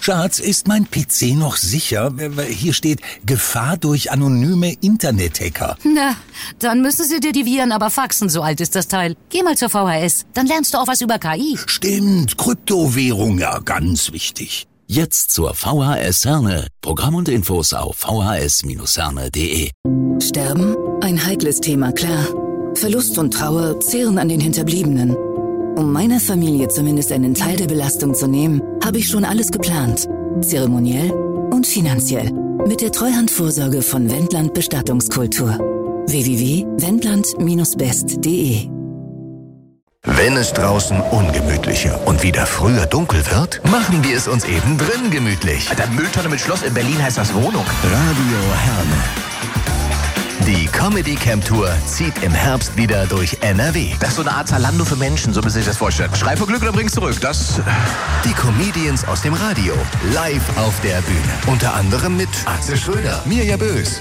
Schatz, ist mein PC noch sicher? Hier steht Gefahr durch anonyme Internethacker. Na, dann müssen sie dir die Viren aber faxen, so alt ist das Teil. Geh mal zur VHS, dann lernst du auch was über KI. Stimmt, Kryptowährung, ja, ganz wichtig. Jetzt zur VHS Herne. Programm und Infos auf vhs-herne.de. Sterben? Ein heikles Thema, klar. Verlust und Trauer zehren an den Hinterbliebenen. Um meiner Familie zumindest einen Teil der Belastung zu nehmen, habe ich schon alles geplant. Zeremoniell und finanziell. Mit der Treuhandvorsorge von Wendland Bestattungskultur. www.wendland-best.de. Wenn es draußen ungemütlicher und wieder früher dunkel wird, machen wir es uns eben drin gemütlich. Alter, Mülltonne mit Schloss, in Berlin heißt das Wohnung. Radio Herne. Die Comedy Camp Tour zieht im Herbst wieder durch NRW. Das ist so eine Art Zalando für Menschen, so müssen Sie sich das vorstellen. Schrei vor Glück oder bring's zurück, das... Die Comedians aus dem Radio, live auf der Bühne. Unter anderem mit Atze Schröder, Mirja Bös,